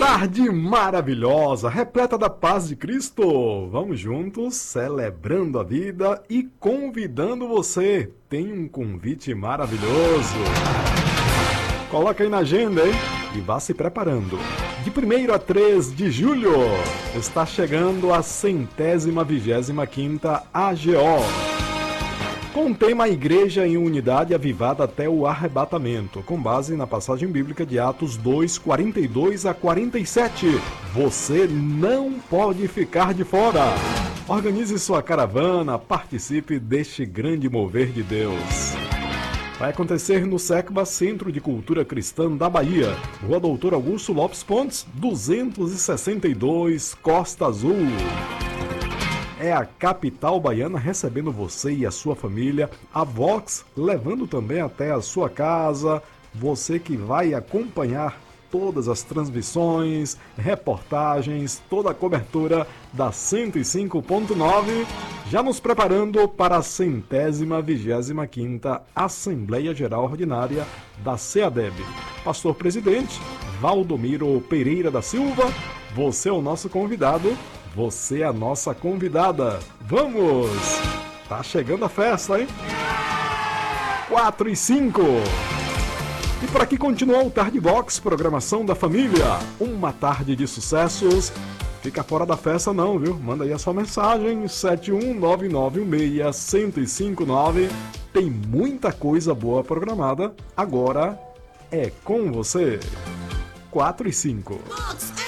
Tarde maravilhosa, repleta da paz de Cristo. Vamos juntos, celebrando a vida e convidando você. Tem um convite maravilhoso. Coloca aí na agenda, hein? E vá se preparando. De 1º a 3 de julho, está chegando a 125ª AGO. Com o tema Igreja em Unidade Avivada até o Arrebatamento, com base na passagem bíblica de Atos 2, 42 a 47. Você não pode ficar de fora. Organize sua caravana, participe deste grande mover de Deus. Vai acontecer no SECBA, Centro de Cultura Cristã da Bahia, Rua Doutor Augusto Lopes Pontes, 262, Costa Azul. É a capital baiana recebendo você e a sua família, a Vox levando também até a sua casa, você que vai acompanhar todas as transmissões, reportagens, toda a cobertura da 105.9, já nos preparando para a 125ª Assembleia Geral Ordinária da CEADEB. Pastor Presidente Valdomiro Pereira da Silva, você é o nosso convidado. Você é a nossa convidada. Vamos! Tá chegando a festa, hein? 4 e 5. E por aqui continua o Tarde Vox, programação da família. Uma tarde de sucessos. Fica fora da festa não, viu? Manda aí a sua mensagem, 719916159. Tem muita coisa boa programada. Agora é com você. 4 e 5.